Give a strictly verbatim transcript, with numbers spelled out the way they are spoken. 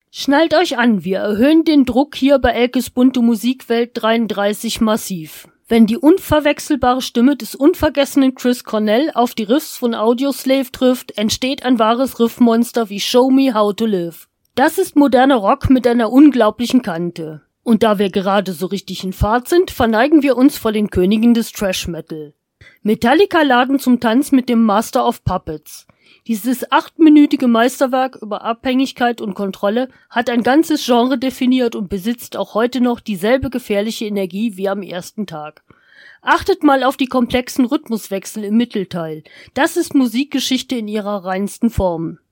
Schnallt euch an, wir erhöhen den Druck hier bei Elkes bunte Musikwelt dreiunddreißig massiv. Wenn die unverwechselbare Stimme des unvergessenen Chris Cornell auf die Riffs von Audioslave trifft, entsteht ein wahres Riffmonster wie Show Me How to Live. Das ist moderner Rock mit einer unglaublichen Kante. Und da wir gerade so richtig in Fahrt sind, verneigen wir uns vor den Königen des Thrash-Metal. Metallica laden zum Tanz mit dem Master of Puppets. Dieses achtminütige Meisterwerk über Abhängigkeit und Kontrolle hat ein ganzes Genre definiert und besitzt auch heute noch dieselbe gefährliche Energie wie am ersten Tag. Achtet mal auf die komplexen Rhythmuswechsel im Mittelteil. Das ist Musikgeschichte in ihrer reinsten Form.